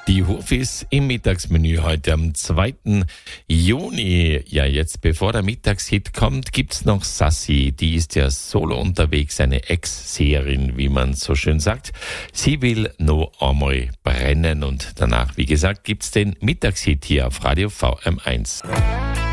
Die Hofis im Mittagsmenü heute am 2. Juni. Ja, jetzt bevor der Mittagshit kommt, gibt's noch Sassi. Die ist ja solo unterwegs, eine Ex-Seherin, wie man so schön sagt. Sie will noch einmal brennen und danach, wie gesagt, gibt's den Mittagshit hier auf Radio VM1.